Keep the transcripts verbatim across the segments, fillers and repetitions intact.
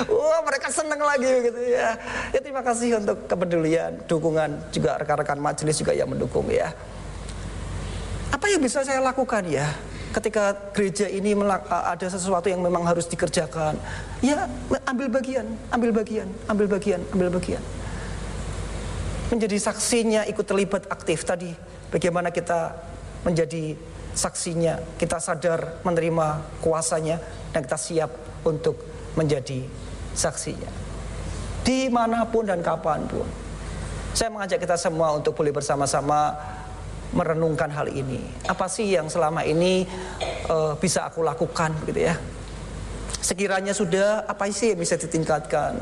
Wah, mereka senang lagi gitu ya. Ya terima kasih untuk kepedulian, dukungan juga rekan-rekan majelis juga yang mendukung ya. Apa yang bisa saya lakukan ya ketika gereja ini ada sesuatu yang memang harus dikerjakan? Ya ambil bagian, ambil bagian, ambil bagian, ambil bagian. Menjadi saksinya, ikut terlibat aktif tadi. Bagaimana kita menjadi saksinya, kita sadar menerima kuasanya dan kita siap untuk menjadi saksinya dimanapun dan kapanpun. Saya mengajak kita semua untuk boleh bersama-sama merenungkan hal ini. Apa sih yang selama ini uh, bisa aku lakukan gitu ya. Sekiranya sudah, apa sih yang bisa ditingkatkan,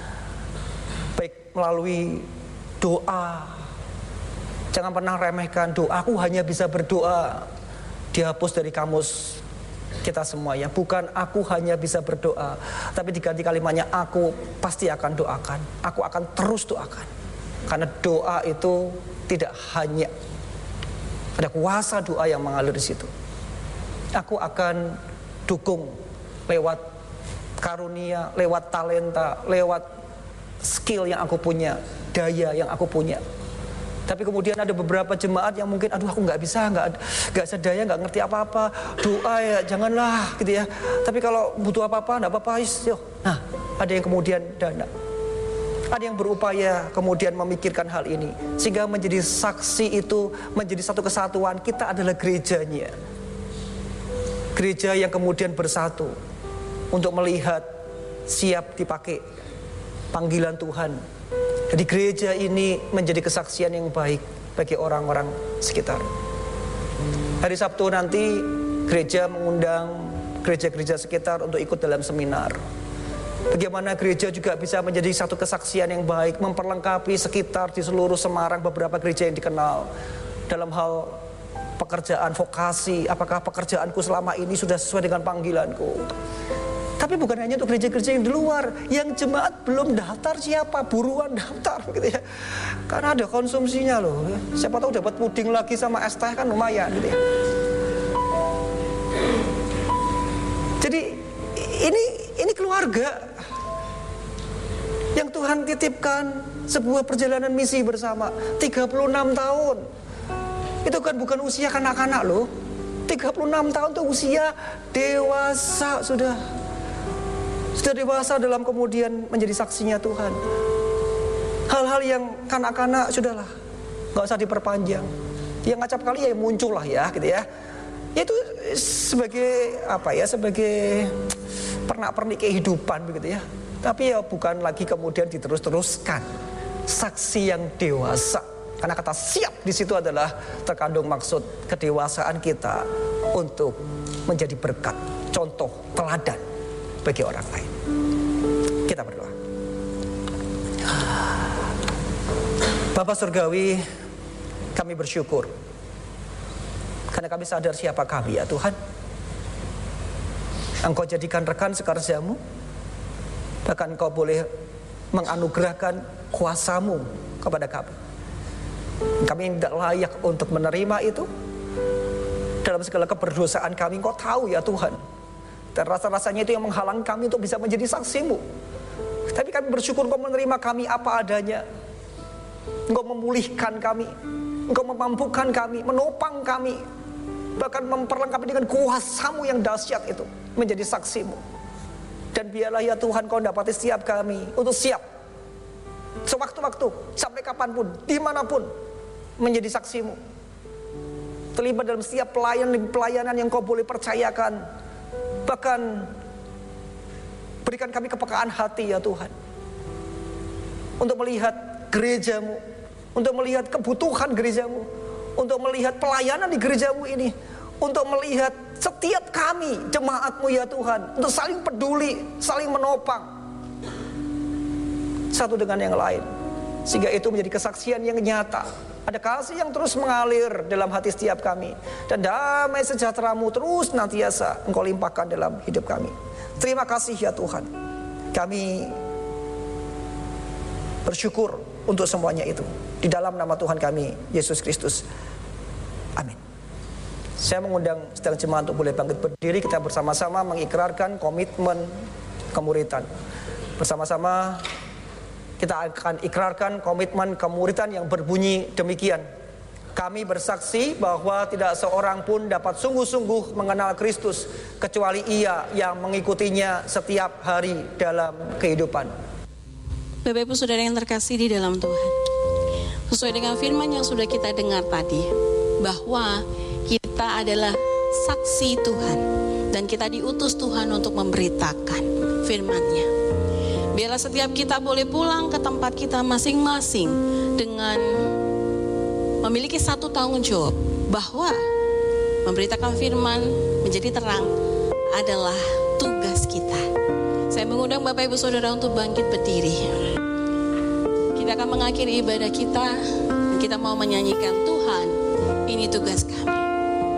baik melalui doa. Jangan pernah remehkan doa. Aku hanya bisa berdoa. Dihapus dari kamus kita semua ya. Bukan aku hanya bisa berdoa, tapi diganti kalimatnya aku pasti akan doakan. Aku akan terus doakan. Karena doa itu tidak hanya ada kuasa doa yang mengalir di situ. Aku akan dukung lewat karunia, lewat talenta, lewat skill yang aku punya, daya yang aku punya. Tapi kemudian ada beberapa jemaat yang mungkin aduh aku nggak bisa, nggak nggak sedaya, nggak ngerti apa-apa, doa ya janganlah gitu ya. Tapi kalau butuh apa-apa nggak apa-apa, yuk. Nah ada yang kemudian dana, ada yang berupaya kemudian memikirkan hal ini sehingga menjadi saksi itu menjadi satu kesatuan. Kita adalah gerejanya, gereja yang kemudian bersatu untuk melihat siap dipakai panggilan Tuhan. Jadi gereja ini menjadi kesaksian yang baik bagi orang-orang sekitar. Hari Sabtu nanti gereja mengundang gereja-gereja sekitar untuk ikut dalam seminar. Bagaimana gereja juga bisa menjadi satu kesaksian yang baik, memperlengkapi sekitar di seluruh Semarang beberapa gereja yang dikenal dalam hal pekerjaan vokasi. Apakah pekerjaanku selama ini sudah sesuai dengan panggilanku? Tapi bukan hanya untuk gereja-gereja yang di luar, yang jemaat belum daftar siapa, buruan daftar gitu ya. Karena ada konsumsinya loh. Siapa tahu dapat puding lagi sama es teh kan lumayan gitu ya. Jadi ini ini keluarga yang Tuhan titipkan sebuah perjalanan misi bersama tiga puluh enam tahun. Itu kan bukan usia kanak-kanak loh. tiga puluh enam tahun itu usia dewasa sudah. Sudah dewasa dalam kemudian menjadi saksinya Tuhan. Hal-hal yang kanak-kanak sudahlah, gak usah diperpanjang. Yang ngacap kali ya muncul lah ya gitu ya. Itu sebagai apa ya, sebagai pernak-pernik kehidupan begitu ya. Tapi ya bukan lagi kemudian diterus-teruskan. Saksi yang dewasa. Karena kata siap di situ adalah terkandung maksud kedewasaan kita untuk menjadi berkat, contoh, teladan bagi orang lain. Kita berdoa. Bapa Surgawi, kami bersyukur karena kami sadar siapa kami ya Tuhan. Engkau jadikan rekan sekerjamu, bahkan Engkau boleh menganugerahkan kuasamu kepada kami. Kami tidak layak untuk menerima itu. Dalam segala keberdosaan kami Engkau tahu ya Tuhan. Dan rasa-rasanya itu yang menghalangi kami untuk bisa menjadi saksimu. Tapi kami bersyukur Engkau menerima kami apa adanya. Engkau memulihkan kami, Engkau memampukan kami, menopang kami, bahkan memperlengkapi dengan kuasa-Mu yang dahsyat itu menjadi saksimu. Dan biarlah ya Tuhan Kau dapati setiap kami untuk siap sewaktu-waktu, sampai kapanpun, dimanapun menjadi saksimu. Terlibat dalam setiap pelayanan-pelayanan yang Kau boleh percayakan. Bahkan berikan kami kepekaan hati ya Tuhan, untuk melihat gereja-Mu, untuk melihat kebutuhan gereja-Mu, untuk melihat pelayanan di gereja-Mu ini, untuk melihat setiap kami jemaat-Mu ya Tuhan, untuk saling peduli, saling menopang satu dengan yang lain, sehingga itu menjadi kesaksian yang nyata. Ada kasih yang terus mengalir dalam hati setiap kami, dan damai sejahtera-Mu terus nantiasa Engkau limpahkan dalam hidup kami. Terima kasih ya Tuhan. Kami bersyukur untuk semuanya itu. Di dalam nama Tuhan kami, Yesus Kristus. Amin. Saya mengundang sedang jemaat untuk boleh bangkit berdiri. Kita bersama-sama mengikrarkan komitmen kemuridan. Bersama-sama kita akan ikrarkan komitmen kemuridan yang berbunyi demikian. Kami bersaksi bahwa tidak seorang pun dapat sungguh-sungguh mengenal Kristus kecuali ia yang mengikutinya setiap hari dalam kehidupan. Bapak Ibu Saudara yang terkasih di dalam Tuhan, sesuai dengan firman yang sudah kita dengar tadi, bahwa kita adalah saksi Tuhan dan kita diutus Tuhan untuk memberitakan firman-Nya. Biarlah setiap kita boleh pulang ke tempat kita masing-masing dengan memiliki satu tanggung jawab, bahwa memberitakan firman menjadi terang adalah tugas kita. Saya mengundang Bapak Ibu Saudara untuk bangkit berdiri. Kita akan mengakhiri ibadah kita. Kita mau menyanyikan Tuhan, ini tugas kami.